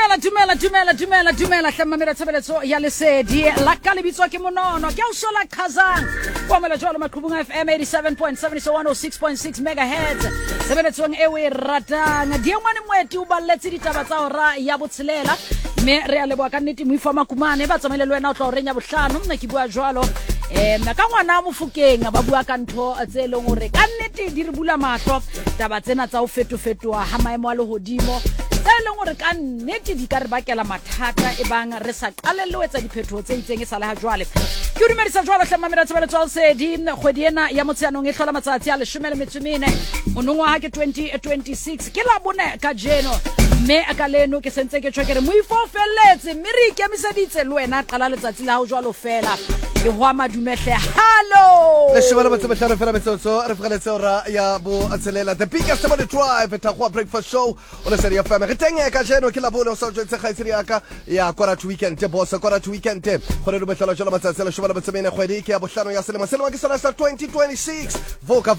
Dumela hlamamela tshebeletso ya lesedi la ka lebitswa ke monono ke o sola khazang kwa mela jwalo maqhubung FM 87.7 so 106.6 megahertz tsebeletsong e we ratang diengwane mweti o balletse ditaba tsa hora ya botshelela me re a leboa ka nnete mo ifama kumane ba tsamaile le wena o tla o renya bohlano nna ke bua jwalo ka ngwana mo Fokeng ba bua ka ntho tse leng hore ka nnete di re bula mahlo taba tsena tsa o fetofetoa ha maemo a lehodimo leng gore ka nnete di ka re bakela mathata e bang re sa qalelle wetsa diphetho tse itseng e sala ha jwale ke dumedisa jwalo hlamamela tshebeletso se di kgwedi ena ya motsheanong e hlola matsatsi a 14 monongwa ha ke 2026 ke la bone ka jeno me ka leno ke sentse ke tshwekere mo ifofelletse mme re ikemiseditse le wena qala letsatsi la ho jwalo fela ke hwa madumehle hallo le shebana ba tsebetla fela metsotso re fgaletse ora ya bo atselela the biggest morning drive ta go breakfast show ona seria fama re tenge ka jeno ke la bone o sa jwetse khaitsiri yaka ya kora to weekend te boss kora to weekend gore re betla jalo matsatsi le shebana ba tsemene kgwedi ke ya bohlano ya selemo ke sona sa 2026 voka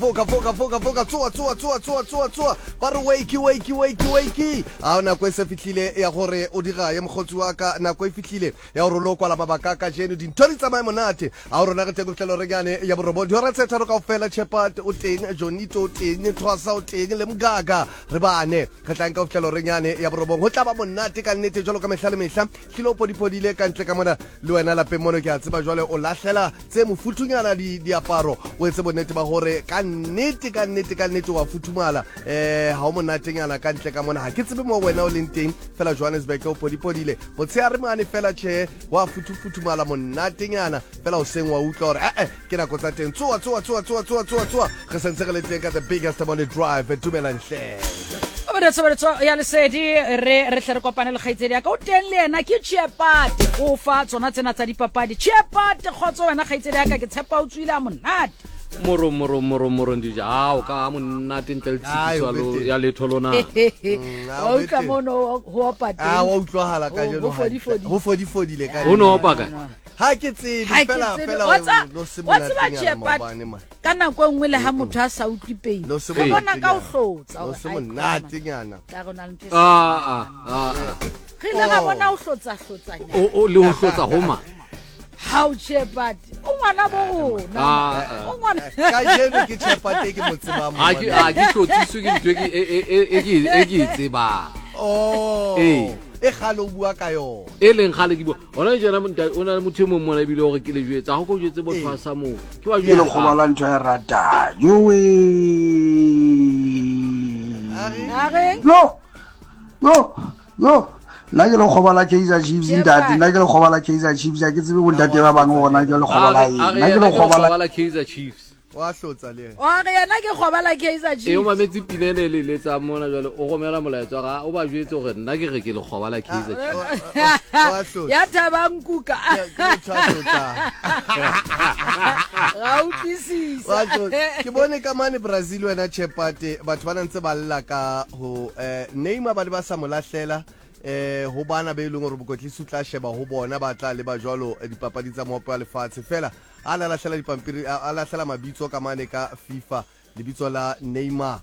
tsua ba re wakey na go se fitlile ya gore o dira ya mogotsi wa ka na go fitlile ya go rolokwa la babaka ka jeno di ntori tsa monate a rona re teng go tlelo re gane ya borobodi hora tse tharo ka fela Chepat o teng Jonito o teng Thwasa o teng le Mgaga re bane re tlang ka tlelo re gane ya borobong go tla ba monate ka nnete jalo ka mehla le mehla tlilo podipodile ka ntle ka mona le wena la pemono ke a tseba jwale o lahlela tse mofuthunyana diaparo o etse bonnete ba gore ka nnete wa futhumala ha o monatenyana ka ntle ka mona ha ke tsebe mo wena o leng teng fela Johannesburg o podipodile botse re mane fela che wa futhumala monatenyana fela o seng wa utlwa gore ke na go tsa teng tsua re sentse re le teng ka the biggest morning drive dumelanhle Re tsebetso ya lesedi re tle re kopane le khaitsedi ya ka o teng le ena ke Chepat o fa tsona tsena tsa dipapadi Chepat khotso wena khaitsedi ya ka ke tshepa o tswile a monate moro ndi ja ka monate ntle tsiso ya letholona o tla mono ho pata wa utlwahala ka jeno ho fodile ka o no paka ha ke tsebe fela no se monate ka nako engwe le ha motho a sa utlwi peile o bona ka o hlotsa no se monate nyana re la ga bona o hlotsa o le o hlotsa homa how Chepat o ngwana bo o ngwana ka jeno ke Chepat ke motseba mo a ke hlotsiswe ke ntwe ke tseba e khalo bua ka yo e leng khale ke bua ona jena ona motho mo mona bile gore ke le jwetsa go jwetse botho sa mo ke wa jwetsa go bala ntho ya rata yowe no nna ke le kgobala Kaizer Chiefs ntate nna ke le kgobala Kaizer Chiefs ke tsebe bo ntate ba bang gona ke le kgobala nna ke le kgobala Kaizer Chiefs wa hlotsa le wa re yana ke kgobala Kaizer Chiefs e o mametse pinene le tsa mona jwale o gomela molaetsa ga o ba jwetse gore nna ke re ke le kgobala Kaizer Chiefs ya tabang kuka ke bone ka mane Brazil wena Chepat batho ba ntse ba lla ka ho Neymar ba le ba sa molahlela ho bana be ileng gore bokotlisi utla sheba ho bona ba tla le ba jwalo dipapadi tsa mopo ya lefatshe fela a la lahlela dipampiri a lahlela mabitso ka mane ka FIFA lebitso la Neymar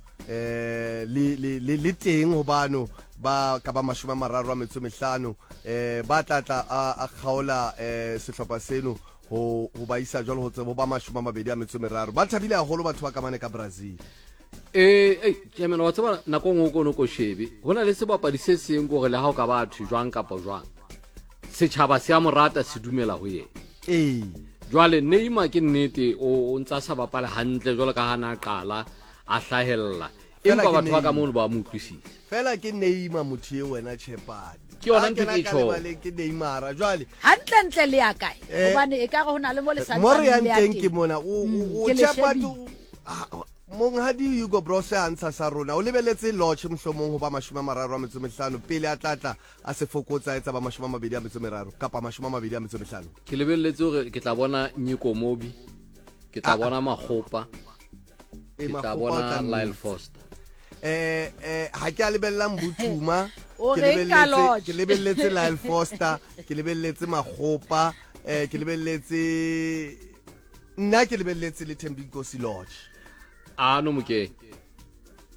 le teng ho bano ba ka ba 35 ba tlatla a kgaola sehlopha seno ho ba isa jwalo ho tsebo ba 23 ba thabile haholo batho ba ka mane ka Brazil Jemela wa tseba nako ngwe go no go shebe hona le sebapadi se seng gore le ha o ka batho jwang kapa jwang setšhaba se a morata se dumela ho yena jwale Neymar ke nnete o ntsa sa bapala hantle jwalo ka hana qala a hlahella empa batho ba ka mono ba mo utlwisisa fela ke Neymar motho e wena Chepat ke yona ntse ke tsho ke Neymar jwale hantle le ya kae hobane e ka go na le mo le sa more ya nteng ke mona o Chepat mong hadi Hugo Bros a ntsha sa rona o lebeletse lodge mhlomong ho ba 35 pele a tlatla a se fokotsa etsa ba 23 kapa 25 ke lebeletse gore ke tla bona Nyiko Mobi ke tla bona Makgopa ke tla bona Lyle Foster ha ke a lebellang Butuma ke lebeletse Lyle Foster ke lebeletse Makgopa ke lebeletse le Thembinkosi Lodge no moke